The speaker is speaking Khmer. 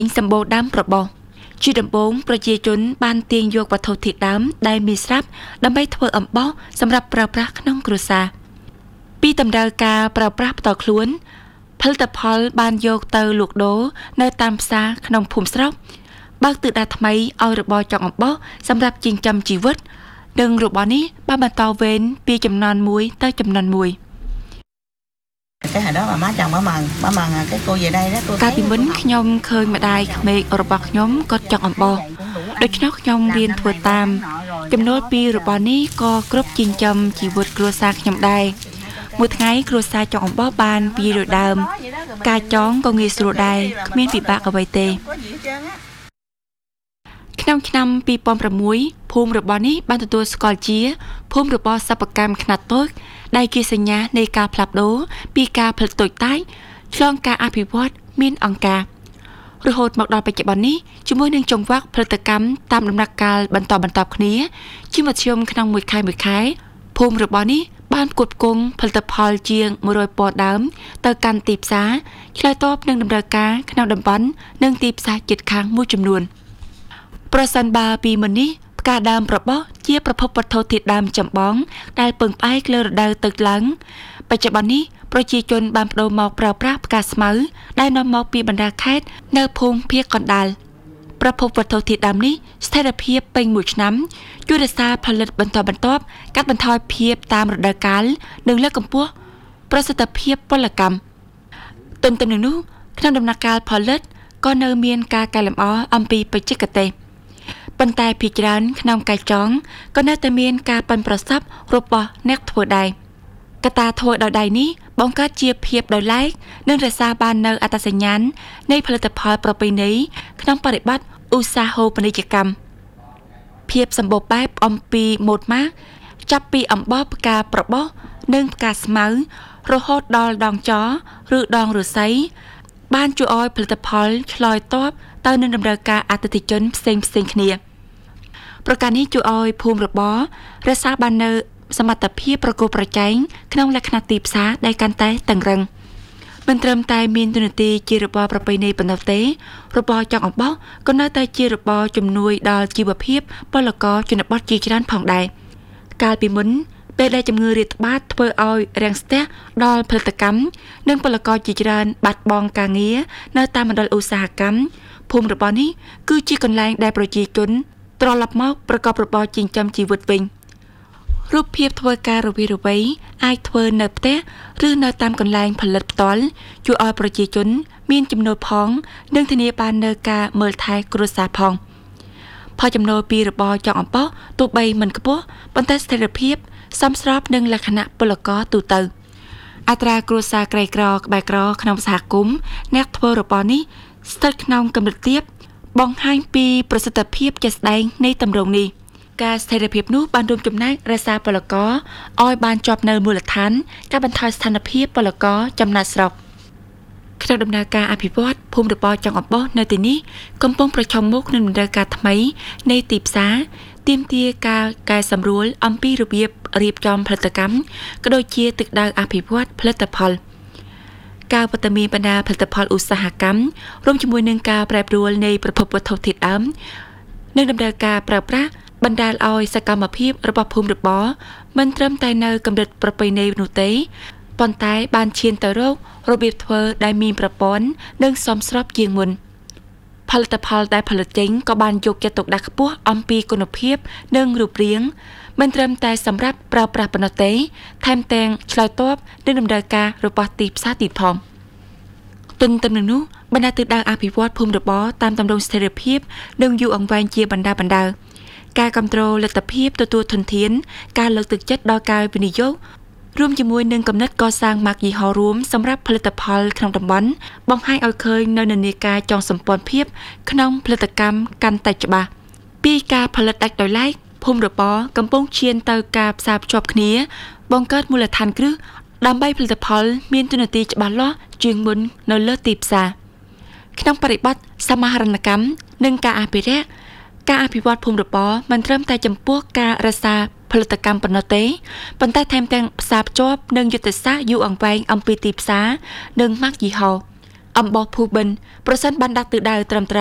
សម្បូរដើមប្របោះជាដំបូងប្រជាជនបានទាញយកវត្ថុធាតុដើមដែលមានស្រាប់ដើម្បីធ្វើអំបោះសម្រាប់ប្រើប្រាស់ក្នុងគ្រួសារពីតម្រូវការប្រើប្រាស់ផ្ទាល់ខ្លួនផលិតផលបានយកទៅលក់ដូរនៅតាមផ្សារក្នុងភូមិស្រុកបើកទិសដៅថ្មីឲ្យរបរចង់អំបោះសម្រាប់ចិញ្ចឹមជីវិតនិងរបស់នេះបានបន្តវេនពីចំនួនមួយទៅចំនួនមួយ cái hồi đó mà má chồng mở mần cái cô về đây đó cô កាលពីមុនខ្ញុំឃើញម្ដាយក្មេករបស់ខ្ញុំគាត់ចង់អំបោះដូច្នោះខ្ញុំរៀនធ្វើតាមចំណូលពីរបស់នេះក៏គ្រប់ចិញ្ចឹមជីវិតគ្រួសារខ្ញុំដែរមួយថ្ងៃគ្រួសារចង់អំបោះបាន200ដើមការចងក៏ងាយស្រួលដែរគ្មានពិបាកអ្វីទេក្នុងឆ្នាំ2006ភូមិរបស់នេះបានទទួលស្គាល់ជាភូមិរបស់សិប្បកម្មខ្នាតតូចដែលជាសញ្ញានៃការផ្លាស់ប្ដូរពីការផលិតតូចតាចឆ្លងការអភិវឌ្ឍមានអង្គការរហូតមកដល់បច្ចុប្បន្ននេះជាមួយនឹងចង្វាក់ផលិតកម្មតាមដំណាក់កាលបន្តគ្នាជាមធ្យមក្នុងមួយខែភូមិរបស់នេះបានផ្គត់ផ្គង់ផលិតផលជាង100ពណ៌ដើមទៅកាន់ទីផ្សារឆ្លើយតបនឹងតម្រូវការក្នុងតំបន់និងទីផ្សារជិតខាងមួយចំនួនប្រសិនបើពីមុននេះផ្កាដើមប្របោះជាប្រភពវត្ថុធាតុដើមចម្បងដែលពឹងផ្អែកលើរដូវទឹកឡើងបច្ចុប្បន្ននេះប្រជាជនបានប្តូរមកប្រើប្រាស់ផ្កាស្មៅដែលនាំមកពីបណ្ដាខេត្តនៅភូមិភាគកណ្ដាលប្រភពវត្ថុធាតុដើមនេះស្ថិរភាពពេញមួយឆ្នាំជួយរក្សាផលិតបន្តកាត់បន្ថយភាពតាមរដូវកាលនិងលើកកម្ពស់ប្រសិទ្ធភាពពលកម្មទន្ទឹមនឹងនោះក្នុងដំណាក់កាលផលិតក៏នៅមានការកែលម្អអំពីបច្ចេកទេសប៉ុន្តែភាគច្រើនក្នុងកាយចងក៏នៅតែមានការប៉ិនប្រសប់របស់អ្នកធ្វើដែរកត្តាធ្វើដោយដៃនេះបង្កើតជាភាពដោយឡែកនិងរក្សាបាននូវអត្តសញ្ញាណនៃផលិតផលប្រពៃណីក្នុងបរិបទឧស្សាហូបនីយកម្មភាពសម្បូរបែបអំពីម៉ូដម៉ាកចាប់ពីអំបោះផ្កាប្របោះនិងផ្កាស្មៅរហូតដល់ដងចឬដងឫស្សីបានជួយឲ្យផលិតផលឆ្លើយតបទៅនឹងតម្រូវការអតិថិជនផ្សេងគ្នាប្រការនេះជួយឲ្យភូមិរបររក្សាបាននូវសមត្ថភាពប្រកួតប្រជែងក្នុងលក្ខណៈទីផ្សារដែលកាន់តែតឹងរ៉ឹងមិនត្រឹមតែមានទូនាទីជារបរប្រពៃណីប៉ុណ្ណោះទេរបរចង់អំបោះក៏នៅតែជារបរជំនួយដល់ជីវភាពពលករជនបទជាច្រើនផងដែរកាលពីមុនពេលដែលជំងឺរាតត្បាតធ្វើឲ្យរាំងស្ទះដល់ផលិតកម្មនិងពលករជាច្រើនបាត់បង់ការងារនៅតាមមណ្ឌលឧស្សាហកម្មភូមិរបស់នេះគឺជាកន្លែងដែលប្រជាជនត្រឡប់មកប្រកបរបរចិញ្ចឹមជីវិតវិញរូបភាពធ្វើការរវីរវៃអាចធ្វើនៅផ្ទះឬនៅតាមកន្លែងផលិតផ្ទាល់ជួយឲ្យប្រជាជនមានចំណូលផងនិងធានាបាននូវការមើលថែគ្រួសារផងផលចំណូលពីរបរចង់អំបោះទោះបីមិនខ្ពស់ប៉ុន្តែស្ថិរភាពសមស្របនឹងលក្ខណៈពលករទូទៅអត្រាគ្រួសារក្រីក្រក្បែរក្រក្នុងសហគមន៍អ្នកធ្វើរបរនេះស្ថិតក្នុងកម្រិតទាបបង្ហាញពីប្រសិទ្ធភាពជាក់ស្ដែងនៃទម្រង់នេះការស្ថិរភាពនោះបានរួមចំណែករក្សាពលករឲ្យបានជាប់នៅមូលដ្ឋានការបន្ថយស្ថានភាពពលករចំណាកស្រុកក្នុងដំណើរការអភិវឌ្ឍភូមិរបរចង់អំបោះនៅទីនេះកំពុងប្រឈមមុខនឹងតម្រូវការថ្មីនៃទីផ្សារទាមទារការកែសម្រួលអំពីរបៀបរៀបចំផលិតកម្មក៏ដូចជាទិសដៅអភិវឌ្ឍផលិតផលការវត្តមានបណ្ដាផលិតផលឧស្សាហកម្មរួមជាមួយនឹងការប្រែប្រួលនៃប្រភពវត្ថុធាតុដើមនិងតម្រូវការប្រើប្រាស់បណ្ដាលឲ្យសកម្មភាពរបស់ភូមិរបរមិនត្រឹមតែនៅកម្រិតប្រពៃណីនោះទេប៉ុន្តែបានឈានទៅរករបៀបធ្វើដែលមានប្រព័ន្ធនិងសមស្របជាងមុនផលិតផលដែលផលិតចេញក៏បានយកចិត្តទុកដាក់ខ្ពស់អំពីគុណភាពនិងរូបរាងមិនត្រឹមតែសម្រាប់ប្រើប្រាស់ប៉ុណ្ណោះទេថែមទាំងឆ្លើយតបនឹងតម្រូវការរបស់ទីផ្សារទៀតផងទន្ទឹមនឹងនោះបណ្ដាទិសដៅអភិវឌ្ឍភូមិរបរតាមទម្រង់ស្ថិរភាពនិងយូរអង្វែងជាបណ្ដាការគ្រប់គ្រងលទ្ធភាពទទួលធនធានការលើកទឹកចិត្តដល់ការវិនិយោគរួមជាមួយនឹងគំនិតកសាងម៉ាកយីហោរួមសម្រាប់ផលិតផលក្នុងតំបន់បង្ហាញឲ្យឃើញនៅនានាការចងសម្ព័ន្ធភាពក្នុងផលិតកម្មកាន់តែច្បាស់ពីការផលិតដាច់ដោយឡែកភូមិរបរកំពុងឈានទៅការផ្សារភ្ជាប់គ្នាបង្កើតមូលដ្ឋានគ្រឹះដើម្បីផលិតផលមានទូនាទីច្បាស់លាស់ជាងមុននៅលើទីផ្សារក្នុងបរិបទសមាហរណកម្មនិងការអភិរក្សការអភិវឌ្ឍភូមិរបរមិនត្រឹមតែចំពោះការរក្សាផលិតកម្មប៉ុណ្ណោះទេប៉ុន្តែថែមទាំងផ្សារភ្ជាប់និងយុទ្ធសាស្ត្រយូរអង្វែងអំពីទីផ្សារនិងម៉ាកយីហោអំបោះភូបិនប្រសិនបានដាក់ទិសដៅត្រឹមត្រូវ